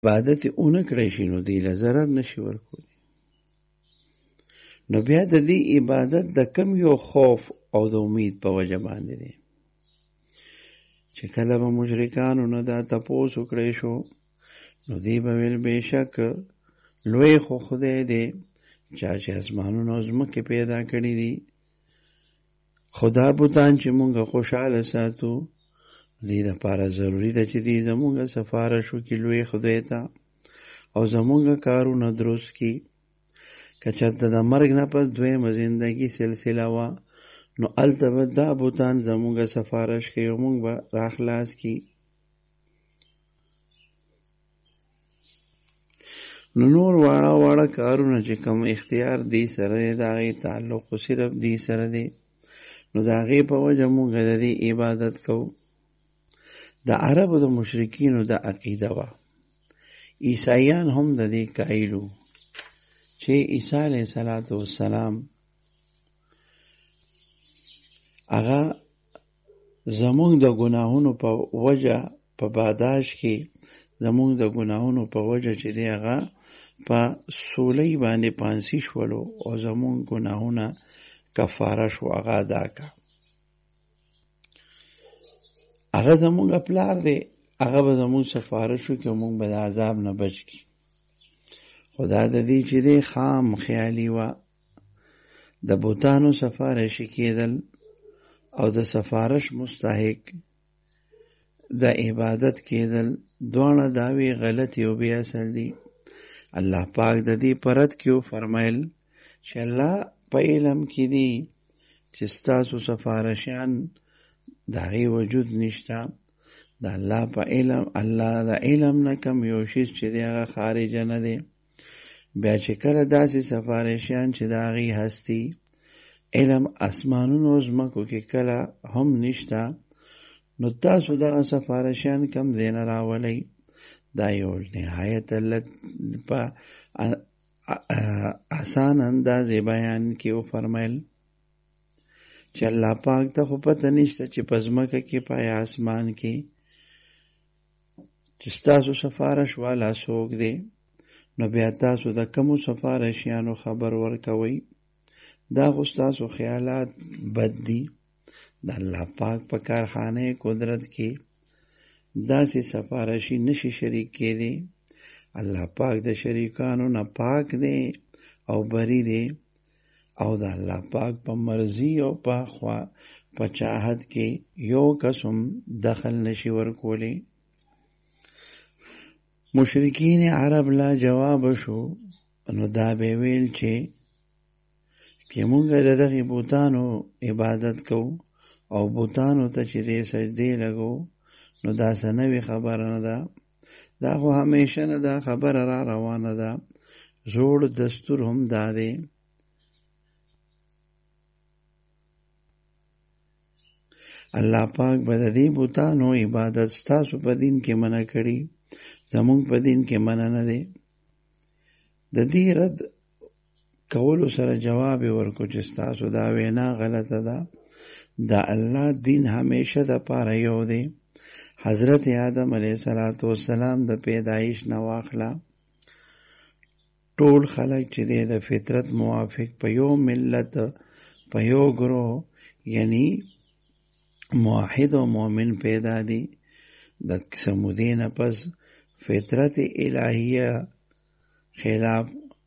عبادت اونه کړی شي نو دی له ضرر نشي ورکولی. نو بیا د دې عبادت د کم یو خوف او د امید په وجه باندې دی چې کله به مشرکانو نه دا تپوس وکړی شو نو دی به ویل بېشک لوی خو خدای دی چا چې اسمانونه او ځمکې پیدا کړي دي، خدا بوتان چې مونږ خوشحاله ساتو دې دپاره ضروري ده چې دې زمونږ سفارش وکړي لوی خدای ته او زمونږ کارونه درست کړي. که چېرته د مرګ نه پس دویمه زندګي سلسله وه نو هلته به دا بوتان زمونږ سفارش کوي او مونږ به راخلاص کړي. نو نور واړه واړه کارونه چې کوم اختیار دی سره دی د هغې تعلق خو صرف دی سره دی، نو د هغې په وجه مونږ د دې عبادت کوو. د عربو د مشرکینو د عقیده وه، عیسایان هم د دې قایل وو چې عیسی علیه السلام هغه زمونږ د ګناهونو په وجه په باداش کې زمونږ د ګناهونو په وجه چې دی هغه په سولۍ باندې پانسی شولو او زمونږ ګناهونه کفاره شو، هغه ادا کا. هغه زمونږ پلار دی، هغه به زمونږ سفارش وکړي او مونږ به د عذاب نه بچ کړي. خدا د دې چې دی خام خیالي وه. د بوتانو سفارشي کېدل او د سفارش مستحق د عبادت کېدل دواړه دعوې غلطي او بې اصل دي. الله پاک د دې پرد کې فرمایل چې الله په علم کې دي چې ستاسو سفارشیان د هغې وجود نشته. د الله په علم، الله د علم نه کم یو شی چې دی هغه خارجه نه دی. بیا چې کله داسې سفارشیان چې د هغې هستی علم اسمانونو ځمکو کې کله هم نشته، نو تاسو دغه سفارشیان کم ځای نه راولئ. دا یو نهایت په آسان اندازې بیان کې وفرمایل چې الله پاک ته خو پته نشته چې په ځمکه کې په اسمان کې چې ستاسو سفارش والا څوک دی. نو بیا تاسو د کومو سفارشیانو خبر ورکوئ؟ دا خو ستاسو خیالات بد دي. د الله پاک په کارخانه قدرت کې داسې سفارشي نشي شریک کېدی. الله پاک د شریکانو نه پاک دی او بری دی او د الله پاک په مرضی او په چاهت کې یو قسم دخل نشي ورکولی. مشرکین عرب لا جواب شو، نو دا به ویل چې مونږ د دغې بوتانو عبادت کوو او بوتانو ته چې دې سجدې لګو، نو دا څه نوې خبره نه ده. دا خو همیشه نه ده خبره را روانه ده. زوړ دستور هم دا دی. الله پاک به د دې بوتانو عبادت ستاسو په دین کې منع کړي، زمونږ په دین کې منع نه دی. د دې رد کولو سره جواب ورکو چې ستاسو دا وینا غلطه ده. د الله دین همیشه د پاره یو دی. حضرت آدم علیه السلام د پیدایش نه واخله ټول خلق چې دی د فطرت موافق په یو ملت په یو گروه یعنی موحد و مؤمن پیدا دی. د سمودی نه پس فطرت الهیه خلاف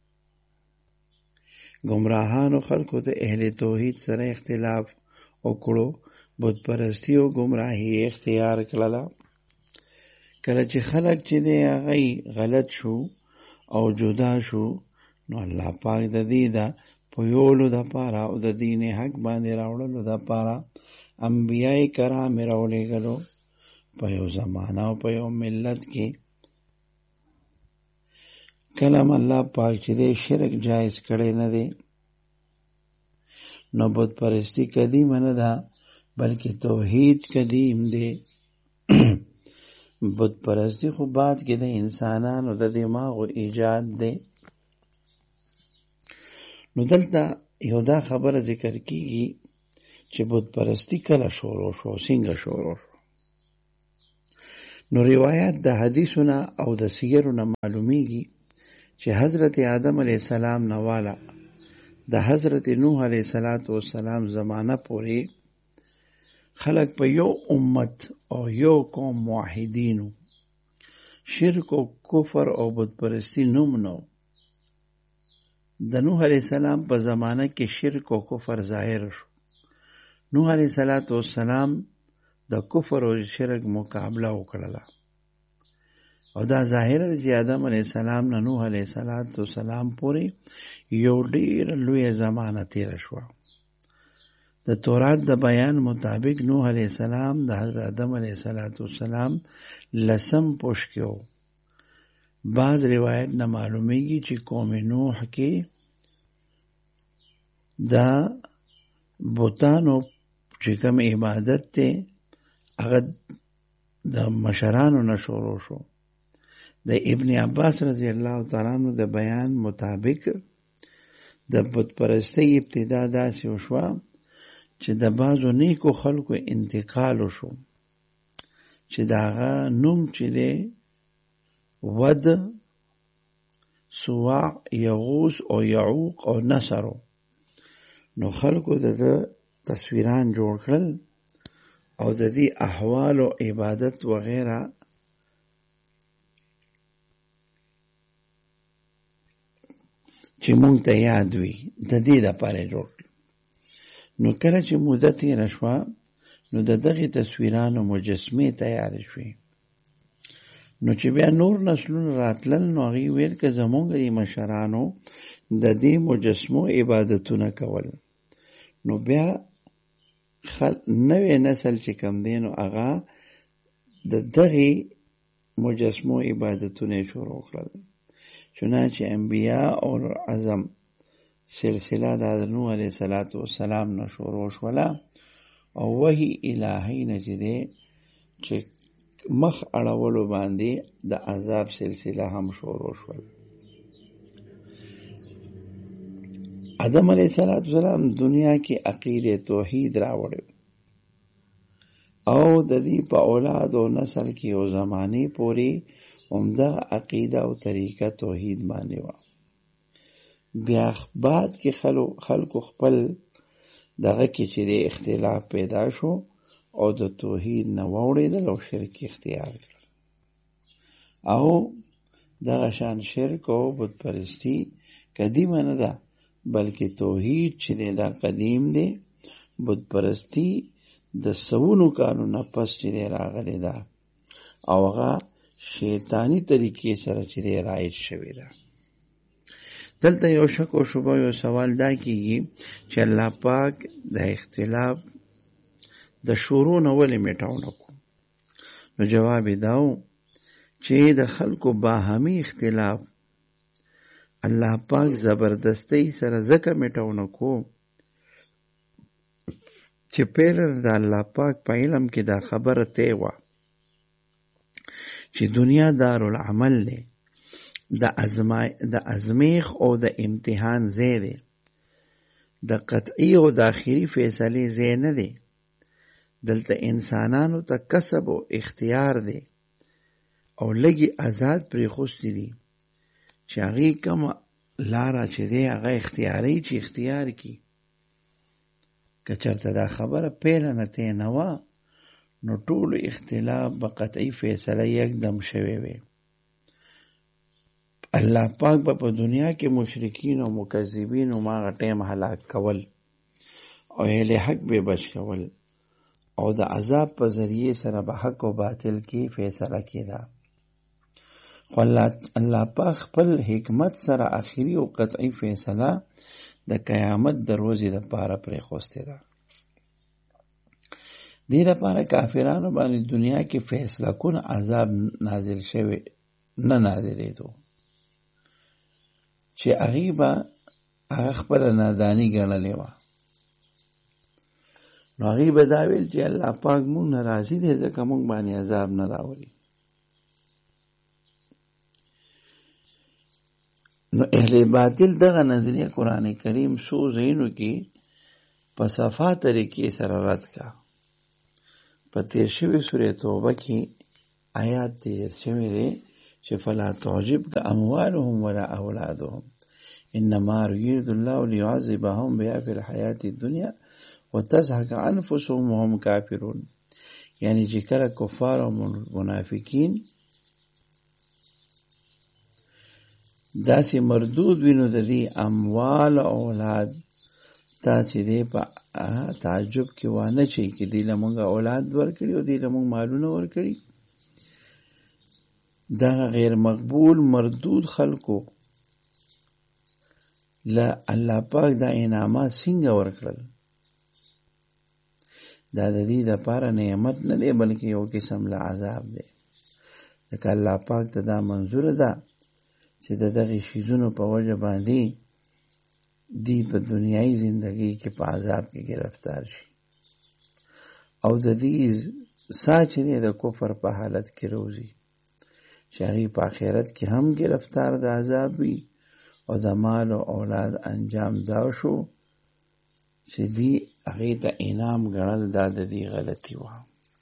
گمراهانو خلقو ته اهل توحید سره اختلاف وکړو، بت پرستی او گمراهی اختیار کړله. کله چې خلق چې دی هغه غلط شو او جدا شو، نو الله پاک د دې د پویولو د پاره او د دین حق باندې راوړلو د پاره انبیاء کرام راولېږلو په یو زمانه او په یو ملت کې. کلم الله پاک چې دی شرک جایز کړی نه دی، نو بت پرستی قدیم نه ده بلکې توحید قدیم دی. بت پرستی خو بعد کې د انسانانو د دماغ ایجاد دی. نو دلته یو دا خبره ذکر کیږي چې بت پرستی کله شروع شو، څنګه شروع شو. نو روایت د حدیثونه او د سیرونه معلومیږي چې حضرت آدم علیه السلام نواله د حضرت نوح علیه السلام زمانه پورې خلق په یو امت او یو قوم موحدینو، شرک او کفر او بتپرستی نوم نو. د نوح علیه السلام په زمانه کې شرک او کفر ظاهر شو. نوح علیه السلام د کفر او شرک مقابله وکړله او دا ظاهره چې آدم علیه السلام نه نوح علیه السلام پورې یو ډېر لوی زمانه تیره شوه. د تورات د بیان مطابق نوح علیه السلام د حضرت آدم علیه السلام لسم پوش کې و. بعض روایت نه معلومیږي چې قوم نوح کې دا بوتانو چې کوم عبادت ته هغه د مشرانو نه شروع شو. د ابن عباس رضی الله تعالی عنہ د بیان مطابق د بت پرستی ابتدا داسې وشوه چې د بعضو نیکو خلکو انتقال وشو چې د هغه نوم چې دی ود، سواع، یغوث او یعوق او نصرو. نو خلکو د تصویران جوړ کړل او د دې احوال او عبادت وغیرہ چې مونږ ته یاد وي د دې دپاره جوړ کړل. نو کله چې موده تېره شوه نو د دغې تصویرانو مجسمې تیارې شوې. نو چې بیا نور نسلونه راتلل نو هغوی ویل که زمونږ د مشرانو د دې مجسمو عبادتونه کول، نو بیا نوی نسل چې کم دی نو هغه د دغې مجسمو عبادتونه یې شروع کړل. چنانچه انبیاء او اعظم سلسله د نوح علیه السلام نه شروع شوله او وحی الهی نه چې دی چې مخ اړولو باندې د عذاب سلسله هم شروع شول. آدم علیه السلام دنیا کې عقیده توحید راوړی او د دې په اولاد او نسل کې او زمانه پورې عمده عقیده او طریقه توحید باندې و. بیا بعد کې خلکو خپل دغه کې چې د اختلاف پیدا شو او د توحید نه واوړېدل او شرک اختیار کړل او دغه شان شرک او بتپرستی قدیمه نه ده بلکې توحید چې دی دا قدیم دی. بتپرستی د سوونو کالو نه پس چې دی راغلی ده او هغه شیطانی طریقې سره چې دی رایج شوی ده. دلته یو شک او شبه یو سوال دا کیږي چې الله پاک د اختلاف د شروع نه ولې میټاو نه کو؟ نو جواب یې داو چې د خلکو باهمي اختلاف الله پاک زبردستی سره ځکه میټاو نه کو چې پهله د الله پاک په علم کې دا خبره طی وه چې دنیا دارالعمل دی، د ازمیخ او د امتحان ځای دی، د قطعی او د آخري فیصلې ځای نه دی. دلته انسانانو ته کسب او اختیار دی او لږی آزاد پرېښوستی دي چې هغې کومه لاره چې دی هغه اختیاري چې اختیار کی. که چېرته دا خبره پیله نه طی نه وه نو ټولو اختلاف به قطعی فیصله یکدم شوی وی. الله پاک به په دنیا کې مشرکین او مکذبین او ماغه ټیم هلاک کول او اهل حق به بچ کول او د عذاب په ذریعه سره به حق او باطل کې فیصله کېده. خو الله پاک خپل حکمت سره آخري او قطعی فیصله د قیامت د ورځې دپاره پرېښوستې ده. دې دپاره کافرانو باندې دنیا کې فیصله کن عذاب نازل شوی نه نازلېدو چې هغې به هغه خپله ناداني ګڼلې وه. نو هغې به دا ویل چې الله پاک مونږ نه راضي دی ځکه مونږ باندې عذاب نه راولي. نو اهل باطل دغه نظریه قرآن کریم څو ځایونو کې په صفا طریقې سره رد کا. په تیر شوې سورې توبه کې آیات تیر شوی دی چې فلا تعجبک اموالهم ولا اولادهم انما يريد الله ليعذبهم بها في الحياة الدنيا وتزهق انفسهم وهم کافرون. یعنی چې کله کفار او منافقین داسې مردود وینو د دې اموال او اولاد تا چې دی په تعجب کې وانه چي کې دی لمونږ اولاد ورکړي او دی لمونږ مالونه ورکړي. دا غیر مقبول مردود خلکو لا الله پاک دا انعامات څنګه ورکړل؟ دا د دې لپاره نعمت نه دی بلکې یو قسم له عذاب دی. ځکه الله پاک ته دا منظور ده چې د دغه شیزونو په وجه باندې دی په دنیایي زندگی کې په عذاب کې گرفتار شي او د دې ساچې د کفر په حالت کې روزي چې هغه په آخرت کې هم گرفتار د عذاب وي او د مال او اولاد انجام دا شو چې دی هغه ته انعام ګڼل دا د دې غلطي و.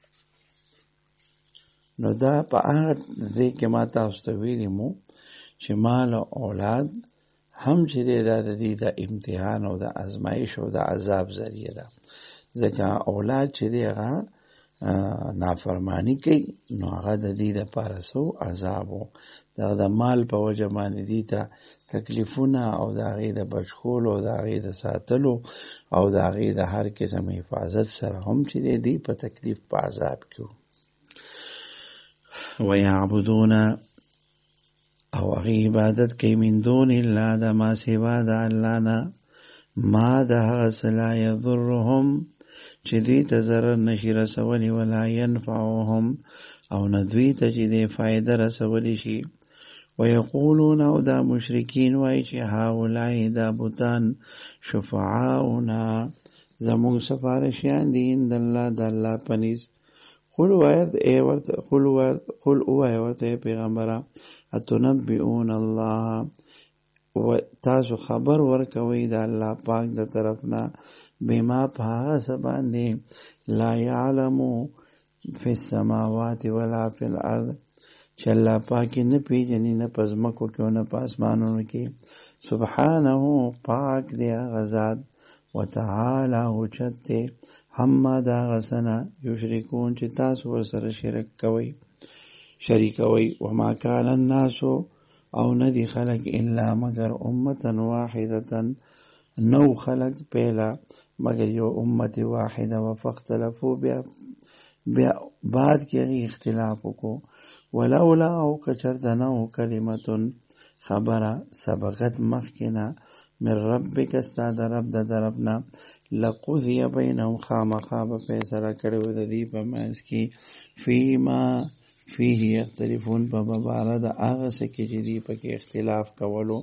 نو دا په هغه ځای کې ما تاسو ته ویلي مو چې مال او اولاد هم چې دا د دې د امتحان او د ازمایش او د عذاب ذریعہ ده. ځکه اولاد چې دی هغه نافرمانی کوي نو هغه د دې لپاره سو عذاب او د مال په وجه باندې دي ته تکلیفونه او د هغې د بچکولو او د هغې د ساتلو او د هغې د هر قسم حفاظت سره هم چې دی په تکلیف په عذاب کې ويعبدون او هغې عبادت کوي من دون الله د ما سوا د الله نه ما د هغه څه لا یضرهم چې دوی ته ضرر نشي رسولی ولا ینفعهم او نه دوی ته چې دی فایده رسولی شي. ویقولون او دا مشرکین وایي چې هؤلاء دا بوتان شفعاؤنا زمونږ سفارشیان دي عند الله د الله په نزد. قل وایه ورته پیغمبره اتنبئون الله و تاسو خبر ورکوي د الله پاک د طرفنا بما په هغه څه باندې لا یعلمو فی السماوات ولا فی الارض چې الله پاک نه پیژني نه په ځمکو کې او نه په اسمانونو کې. سبحانه پاک دی هغه ذات وتعالی اوچت دی عما د هغه څه نه یشرکون چې تاسو ورسره شریکوئ. وما کان الناس او ندی خلق الا مگر امتا واحدتا نو خلق پیلا مگر یو امت واحده و فاختلفو بیا بعد کې اختلاف کو ولولا او کچردنو کلمتن خبره سبقت مخکنا من ربک استاد رب د دربنا لقضی بینهم خامخاب فیصله کړو د دې په منځ کې فیما فيه یختلفون په باره د هغه څه کې چې دوی پکې اختلاف کولو.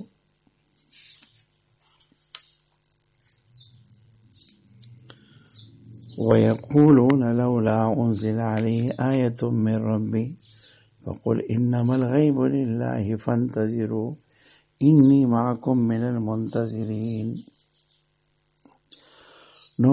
ويقولون لولا أنزل عليه آية من ربي فقل إنما الغيب لله فانتظروا إني معكم من المنتظرين. نو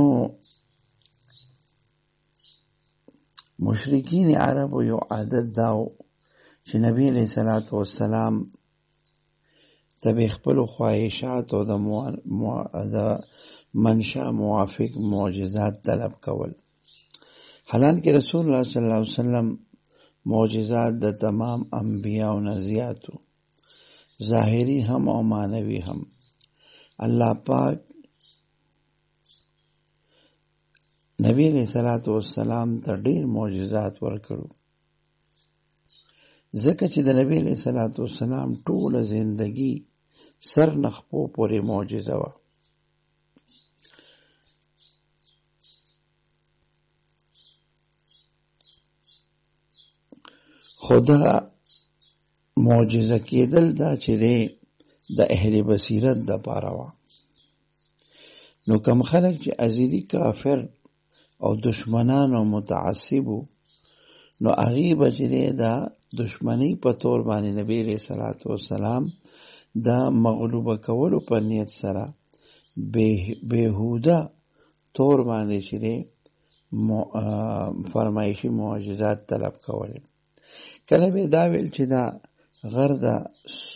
مشرکین عربو یو عادت داو چې نبی علیہ الصلوۃ والسلام تبې خپل خواهشات او د منشا موافق معجزات طلب کول. حالانکه رسول الله صلی الله علیه وسلم معجزات د تمام انبیاء او نزیاتو ظاهری هم او معنوي هم الله پاک نبی علیہ الصلوۃ والسلام ته ډیر معجزات ورکړو. ځکه چې د نبی علیہ الصلوۃ والسلام ټوله زندگی سر نخپو پورې معجزه وه. خدا معجزه کېدل دا چې د اهل بصیرت د پاره وه. نو کم خلک چې ازلی کافر او دشمنان او متعصبو نو هغې به چې دا دشمنی په طور باندې نبی علیہ الصلوۃ والسلام دا مغلوبه کولو په نیت سره بهوده طور باندې چې فرمایشي معجزات طلب کول. کله به دا ویل چې دا غر د